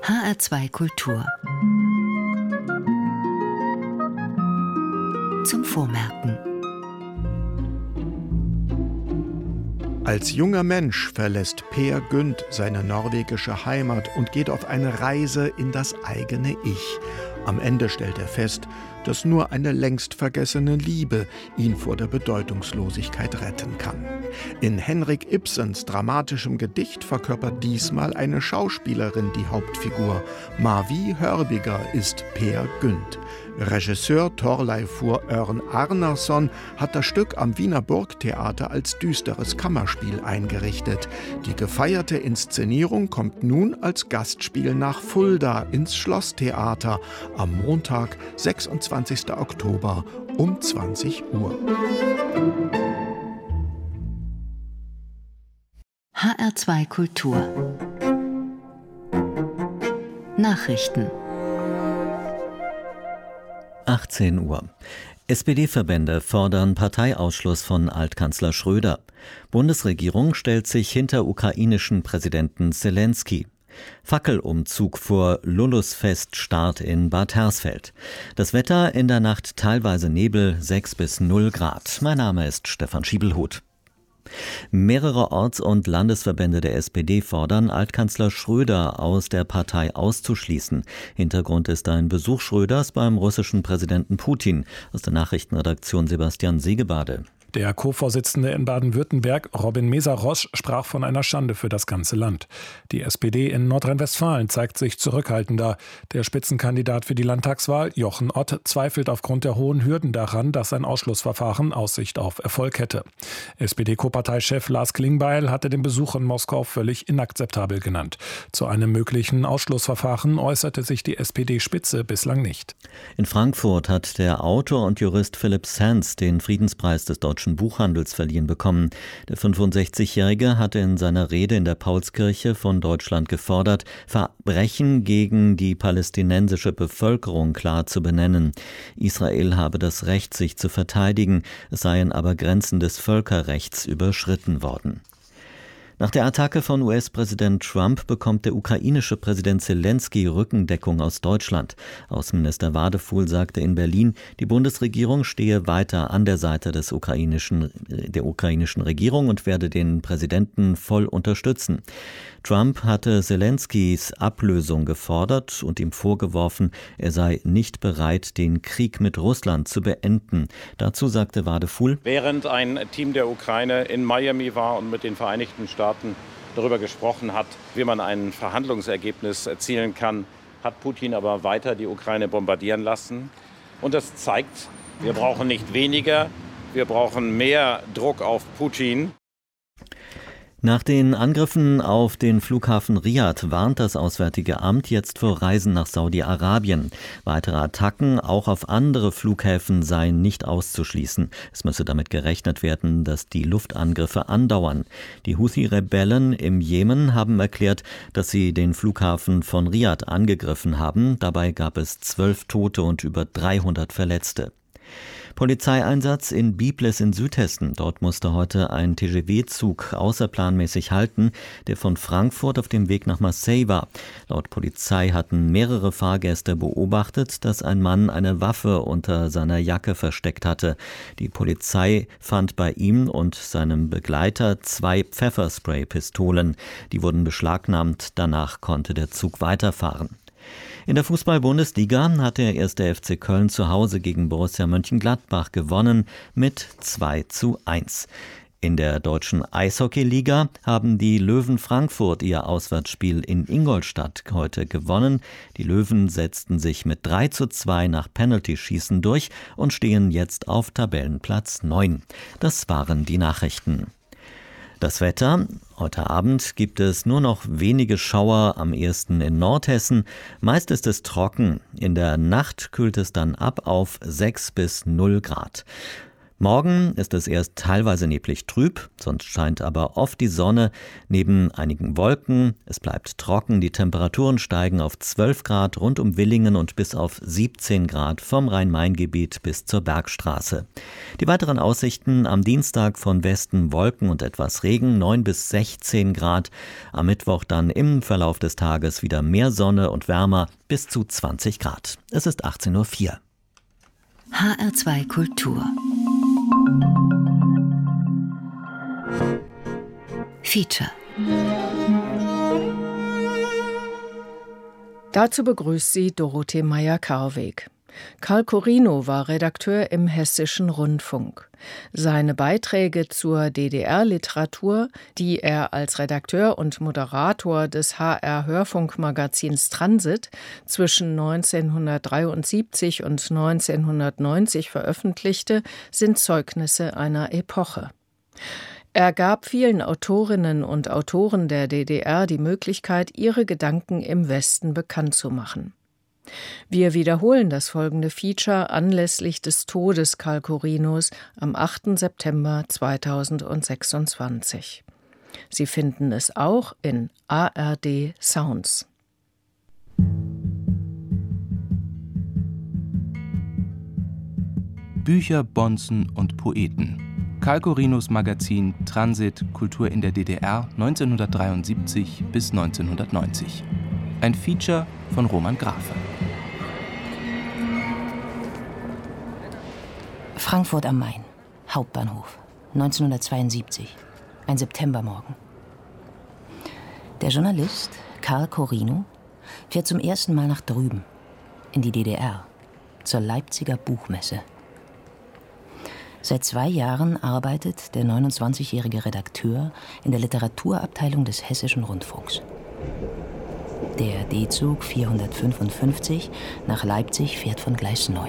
HR2 Kultur. Zum Vormerken. Als junger Mensch verlässt Peer Gynt seine norwegische Heimat und geht auf eine Reise in das eigene Ich. Am Ende stellt er fest, dass nur eine längst vergessene Liebe ihn vor der Bedeutungslosigkeit retten kann. In Henrik Ibsens dramatischem Gedicht verkörpert diesmal eine Schauspielerin die Hauptfigur. Marvi Hörbiger ist Peer Gynt. Regisseur Thorleifur Örn Arnarsson hat das Stück am Wiener Burgtheater als düsteres Kammerspiel eingerichtet. Die gefeierte Inszenierung kommt nun als Gastspiel nach Fulda ins Schlosstheater am Montag, 26. Oktober um 20 Uhr. HR2 Kultur. Nachrichten. 18 Uhr. SPD-Verbände fordern Parteiausschluss von Altkanzler Schröder. Bundesregierung stellt sich hinter ukrainischen Präsidenten Selenskyj. Fackelumzug vor Lullusfest-Start in Bad Hersfeld. Das Wetter in der Nacht teilweise Nebel, 6 bis 0 Grad. Mein Name ist Stefan Schiebelhuth. Mehrere Orts- und Landesverbände der SPD fordern, Altkanzler Schröder aus der Partei auszuschließen. Hintergrund ist ein Besuch Schröders beim russischen Präsidenten Putin. Aus der Nachrichtenredaktion Sebastian Segebade. Der Co-Vorsitzende in Baden-Württemberg, Robin Meszaros, sprach von einer Schande für das ganze Land. Die SPD in Nordrhein-Westfalen zeigt sich zurückhaltender. Der Spitzenkandidat für die Landtagswahl, Jochen Ott, zweifelt aufgrund der hohen Hürden daran, dass ein Ausschlussverfahren Aussicht auf Erfolg hätte. SPD-Co-Parteichef Lars Klingbeil hatte den Besuch in Moskau völlig inakzeptabel genannt. Zu einem möglichen Ausschlussverfahren äußerte sich die SPD-Spitze bislang nicht. In Frankfurt hat der Autor und Jurist Philipp Sands den Friedenspreis des Deutschen Buchhandels verliehen bekommen. Der 65-Jährige hatte in seiner Rede in der Paulskirche von Deutschland gefordert, Verbrechen gegen die palästinensische Bevölkerung klar zu benennen. Israel habe das Recht, sich zu verteidigen, es seien aber Grenzen des Völkerrechts überschritten worden. Nach der Attacke von US-Präsident Trump bekommt der ukrainische Präsident Selenskyj Rückendeckung aus Deutschland. Außenminister Wadefuhl sagte in Berlin, die Bundesregierung stehe weiter an der Seite der ukrainischen Regierung und werde den Präsidenten voll unterstützen. Trump hatte Selenskyjs Ablösung gefordert und ihm vorgeworfen, er sei nicht bereit, den Krieg mit Russland zu beenden. Dazu sagte Wadefuhl: Während ein Team der Ukraine in Miami war und mit den Vereinigten Staaten darüber gesprochen hat, wie man ein Verhandlungsergebnis erzielen kann, hat Putin aber weiter die Ukraine bombardieren lassen. Und das zeigt, wir brauchen nicht weniger, wir brauchen mehr Druck auf Putin. Nach den Angriffen auf den Flughafen Riad warnt das Auswärtige Amt jetzt vor Reisen nach Saudi-Arabien. Weitere Attacken auch auf andere Flughäfen seien nicht auszuschließen. Es müsse damit gerechnet werden, dass die Luftangriffe andauern. Die Houthi-Rebellen im Jemen haben erklärt, dass sie den Flughafen von Riad angegriffen haben. Dabei gab es 12 Tote und über 300 Verletzte. Polizeieinsatz in Biblis in Südhessen. Dort musste heute ein TGV-Zug außerplanmäßig halten, der von Frankfurt auf dem Weg nach Marseille war. Laut Polizei hatten mehrere Fahrgäste beobachtet, dass ein Mann eine Waffe unter seiner Jacke versteckt hatte. Die Polizei fand bei ihm und seinem Begleiter 2 Pfefferspray-Pistolen. Die wurden beschlagnahmt. Danach konnte der Zug weiterfahren. In der Fußball-Bundesliga hat der 1. FC Köln zu Hause gegen Borussia Mönchengladbach gewonnen mit 2:1. In der deutschen Eishockey-Liga haben die Löwen Frankfurt ihr Auswärtsspiel in Ingolstadt heute gewonnen. Die Löwen setzten sich mit 3:2 nach Penalty-Schießen durch und stehen jetzt auf Tabellenplatz 9. Das waren die Nachrichten. Das Wetter: Heute Abend gibt es nur noch wenige Schauer, am ehesten in Nordhessen. Meist ist es trocken. In der Nacht kühlt es dann ab auf 6 bis 0 Grad. Morgen ist es erst teilweise neblig trüb, sonst scheint aber oft die Sonne neben einigen Wolken. Es bleibt trocken, die Temperaturen steigen auf 12 Grad rund um Villingen und bis auf 17 Grad vom Rhein-Main-Gebiet bis zur Bergstraße. Die weiteren Aussichten: am Dienstag von Westen Wolken und etwas Regen, 9 bis 16 Grad. Am Mittwoch dann im Verlauf des Tages wieder mehr Sonne und wärmer, bis zu 20 Grad. Es ist 18:04 Uhr. HR2 Kultur. Feature. Dazu begrüßt sie Dorothee Meyer-Karweg. Karl Corino war Redakteur im Hessischen Rundfunk. Seine Beiträge zur DDR-Literatur, die er als Redakteur und Moderator des HR-Hörfunkmagazins Transit zwischen 1973 und 1990 veröffentlichte, sind Zeugnisse einer Epoche. Er gab vielen Autorinnen und Autoren der DDR die Möglichkeit, ihre Gedanken im Westen bekannt zu machen. Wir wiederholen das folgende Feature anlässlich des Todes Karl Corinos am 8. September 2026. Sie finden es auch in ARD Sounds. Bücher, Bonzen und Poeten. Karl Corinos Magazin Transit Kultur in der DDR 1973 bis 1990. Ein Feature von Roman Grafe. Frankfurt am Main, Hauptbahnhof, 1972, ein Septembermorgen. Der Journalist Karl Corino fährt zum ersten Mal nach drüben, in die DDR, zur Leipziger Buchmesse. Seit 2 Jahren arbeitet der 29-jährige Redakteur in der Literaturabteilung des Hessischen Rundfunks. Der D-Zug 455 nach Leipzig fährt von Gleis 9.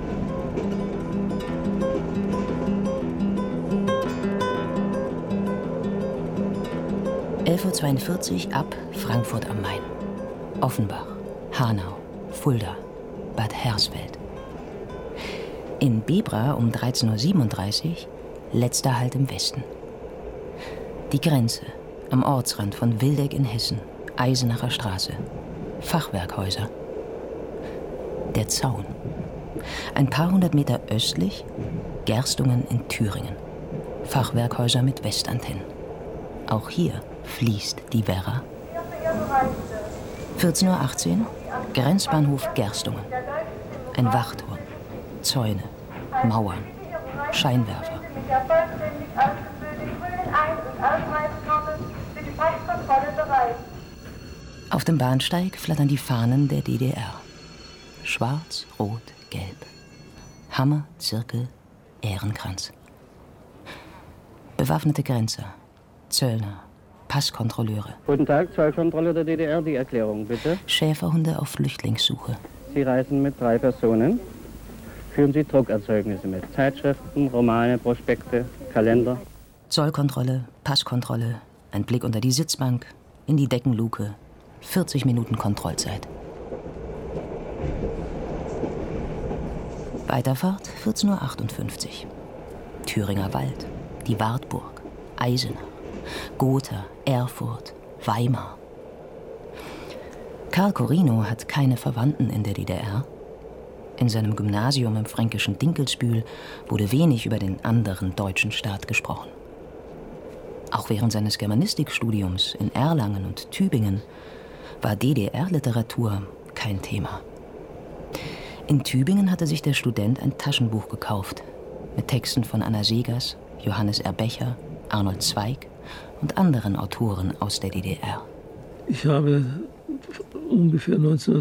(11:42 Uhr) ab Frankfurt am Main. Offenbach, Hanau, Fulda, Bad Hersfeld. In Bebra um 13:37 Uhr letzter Halt im Westen. Die Grenze am Ortsrand von Wildeck in Hessen, Eisenacher Straße, Fachwerkhäuser. Der Zaun. Ein paar hundert Meter östlich Gerstungen in Thüringen. Fachwerkhäuser mit Westantennen. Auch hier fließt die Werra. 14:18 Uhr Grenzbahnhof Gerstungen. Ein Wachturm, Zäune, Mauern, Scheinwerfer. Auf dem Bahnsteig flattern die Fahnen der DDR. Schwarz, Rot, Gelb. Hammer, Zirkel, Ehrenkranz. Bewaffnete Grenzer, Zöllner, Passkontrolleure. Guten Tag, Zollkontrolle der DDR, die Erklärung bitte. Schäferhunde auf Flüchtlingssuche. Sie reisen mit 3 Personen. Führen Sie Druckerzeugnisse mit. Zeitschriften, Romane, Prospekte, Kalender. Zollkontrolle, Passkontrolle, ein Blick unter die Sitzbank, in die Deckenluke. 40 Minuten Kontrollzeit. Weiterfahrt 14:58 Uhr. Thüringer Wald, die Wartburg, Eisenach, Gotha, Erfurt, Weimar. Karl Corino hat keine Verwandten in der DDR. In seinem Gymnasium im fränkischen Dinkelsbühl wurde wenig über den anderen deutschen Staat gesprochen. Auch während seines Germanistikstudiums in Erlangen und Tübingen war DDR-Literatur kein Thema. In Tübingen hatte sich der Student ein Taschenbuch gekauft mit Texten von Anna Segers, Johannes Erbecher, Arnold Zweig und anderen Autoren aus der DDR. Ich habe ungefähr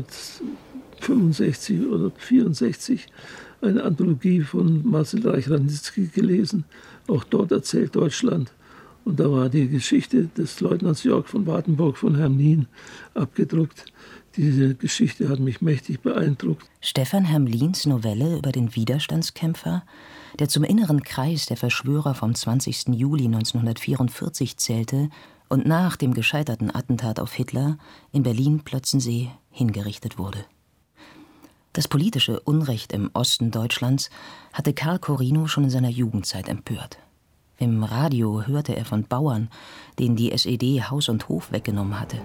1965 oder 1964 eine Anthologie von Marcel Reich-Ranitzky gelesen. Auch dort erzählt Deutschland. Und da war die Geschichte des Leutnants Jörg von Wartenburg von Hermlin abgedruckt. Diese Geschichte hat mich mächtig beeindruckt. Stefan Hermlins Novelle über den Widerstandskämpfer, der zum inneren Kreis der Verschwörer vom 20. Juli 1944 zählte und nach dem gescheiterten Attentat auf Hitler in Berlin-Plötzensee hingerichtet wurde. Das politische Unrecht im Osten Deutschlands hatte Karl Corino schon in seiner Jugendzeit empört. Im Radio hörte er von Bauern, denen die SED Haus und Hof weggenommen hatte.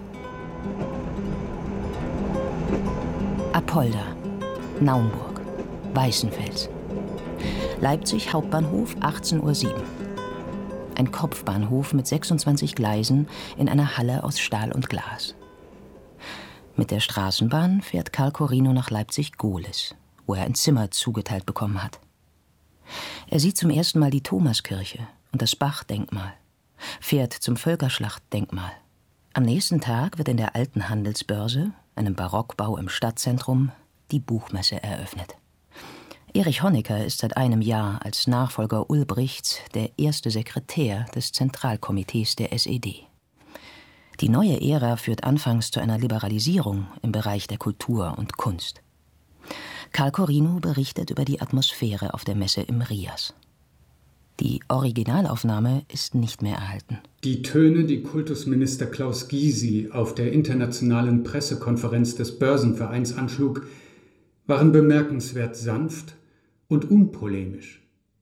Apolda, Naumburg, Weißenfels. Leipzig Hauptbahnhof 18:07 Uhr. Ein Kopfbahnhof mit 26 Gleisen in einer Halle aus Stahl und Glas. Mit der Straßenbahn fährt Karl Corino nach Leipzig-Gohlis, wo er ein Zimmer zugeteilt bekommen hat. Er sieht zum ersten Mal die Thomaskirche und das Bach-Denkmal, fährt zum Völkerschlachtdenkmal. Am nächsten Tag wird in der alten Handelsbörse, einem Barockbau im Stadtzentrum, die Buchmesse eröffnet. Erich Honecker ist seit einem Jahr als Nachfolger Ulbrichts der erste Sekretär des Zentralkomitees der SED. Die neue Ära führt anfangs zu einer Liberalisierung im Bereich der Kultur und Kunst. Karl Corino berichtet über die Atmosphäre auf der Messe im Rias. Die Originalaufnahme ist nicht mehr erhalten. Die Töne, die Kultusminister Klaus Gysi auf der internationalen Pressekonferenz des Börsenvereins anschlug, waren bemerkenswert sanft und unpolemisch.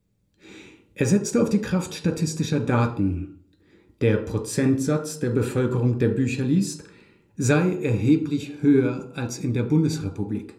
Er setzte auf die Kraft statistischer Daten. Der Prozentsatz der Bevölkerung, der Bücher liest, sei erheblich höher als in der Bundesrepublik.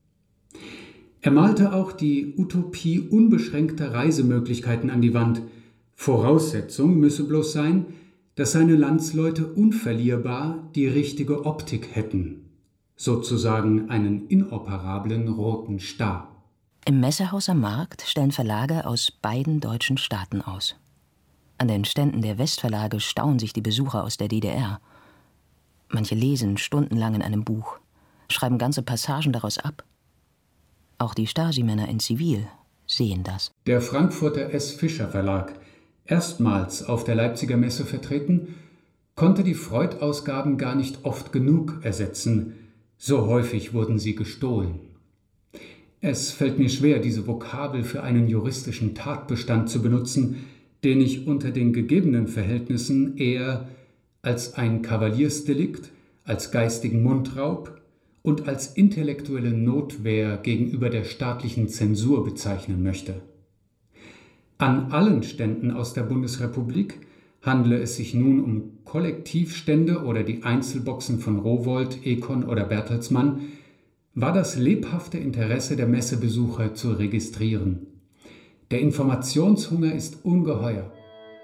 Er malte auch die Utopie unbeschränkter Reisemöglichkeiten an die Wand. Voraussetzung müsse bloß sein, dass seine Landsleute unverlierbar die richtige Optik hätten, sozusagen einen inoperablen roten Star. Im Messehaus am Markt stellen Verlage aus beiden deutschen Staaten aus. An den Ständen der Westverlage staunen sich die Besucher aus der DDR. Manche lesen stundenlang in einem Buch, schreiben ganze Passagen daraus ab. Auch die Stasi-Männer in Zivil sehen das. Der Frankfurter S. Fischer Verlag, erstmals auf der Leipziger Messe vertreten, konnte die Freud-Ausgaben gar nicht oft genug ersetzen. So häufig wurden sie gestohlen. Es fällt mir schwer, diese Vokabel für einen juristischen Tatbestand zu benutzen, den ich unter den gegebenen Verhältnissen eher als ein Kavaliersdelikt, als geistigen Mundraub und als intellektuelle Notwehr gegenüber der staatlichen Zensur bezeichnen möchte. An allen Ständen aus der Bundesrepublik, handle es sich nun um Kollektivstände oder die Einzelboxen von Rowohlt, Econ oder Bertelsmann, war das lebhafte Interesse der Messebesucher zu registrieren. Der Informationshunger ist ungeheuer.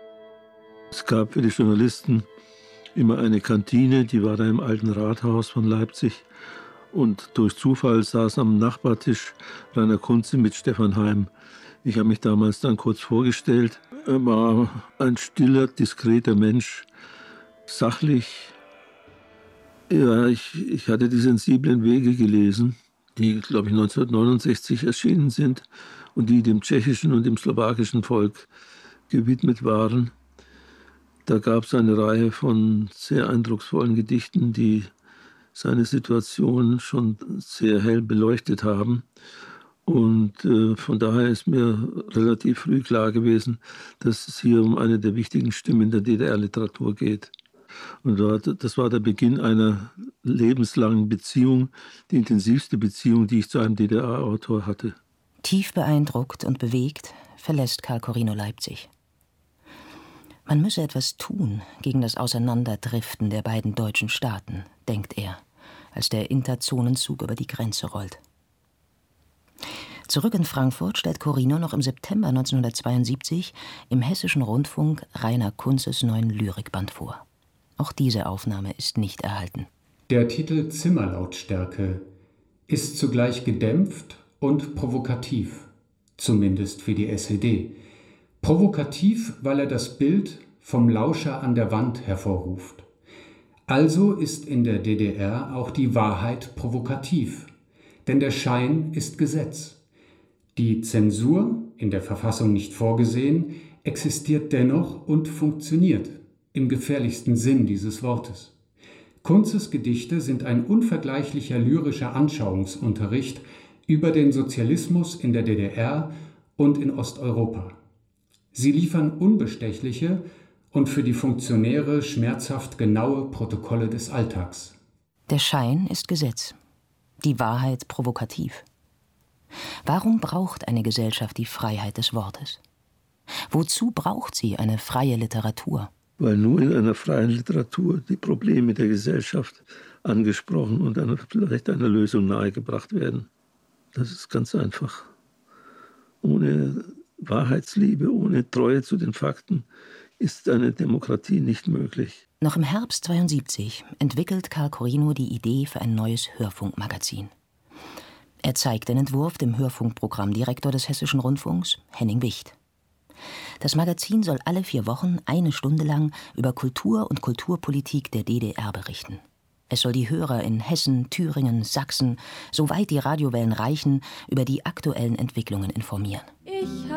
Es gab für die Journalisten immer eine Kantine, die war da im alten Rathaus von Leipzig. Und durch Zufall saß am Nachbartisch Rainer Kunze mit Stefan Heim. Ich habe mich damals dann kurz vorgestellt. Er war ein stiller, diskreter Mensch, sachlich. Ja, ich hatte die sensiblen Wege gelesen, die, glaube ich, 1969 erschienen sind und die dem tschechischen und dem slowakischen Volk gewidmet waren. Da gab es eine Reihe von sehr eindrucksvollen Gedichten, die seine Situation schon sehr hell beleuchtet haben. Und von daher ist mir relativ früh klar gewesen, dass es hier um eine der wichtigen Stimmen der DDR-Literatur geht. Und das war der Beginn einer lebenslangen Beziehung, die intensivste Beziehung, die ich zu einem DDR-Autor hatte. Tief beeindruckt und bewegt verlässt Karl Corino Leipzig. Man müsse etwas tun gegen das Auseinanderdriften der beiden deutschen Staaten, denkt er, als der Interzonenzug über die Grenze rollt. Zurück in Frankfurt stellt Corino noch im September 1972 im Hessischen Rundfunk Rainer Kunzes neuen Lyrikband vor. Auch diese Aufnahme ist nicht erhalten. Der Titel Zimmerlautstärke ist zugleich gedämpft und provokativ, zumindest für die SED. Provokativ, weil er das Bild vom Lauscher an der Wand hervorruft. Also ist in der DDR auch die Wahrheit provokativ, denn der Schein ist Gesetz. Die Zensur, in der Verfassung nicht vorgesehen, existiert dennoch und funktioniert, im gefährlichsten Sinn dieses Wortes. Kunzes Gedichte sind ein unvergleichlicher lyrischer Anschauungsunterricht über den Sozialismus in der DDR und in Osteuropa. Sie liefern unbestechliche und für die Funktionäre schmerzhaft genaue Protokolle des Alltags. Der Schein ist Gesetz, die Wahrheit provokativ. Warum braucht eine Gesellschaft die Freiheit des Wortes? Wozu braucht sie eine freie Literatur? Weil nur in einer freien Literatur die Probleme der Gesellschaft angesprochen und vielleicht einer Lösung nahegebracht werden. Das ist ganz einfach. Ohne Wahrheitsliebe, ohne Treue zu den Fakten ist eine Demokratie nicht möglich. Noch im Herbst 1972 entwickelt Karl Corino die Idee für ein neues Hörfunkmagazin. Er zeigt den Entwurf dem Hörfunkprogrammdirektor des Hessischen Rundfunks, Henning Wicht. Das Magazin soll alle 4 Wochen 1 Stunde lang über Kultur und Kulturpolitik der DDR berichten. Es soll die Hörer in Hessen, Thüringen, Sachsen, soweit die Radiowellen reichen, über die aktuellen Entwicklungen informieren.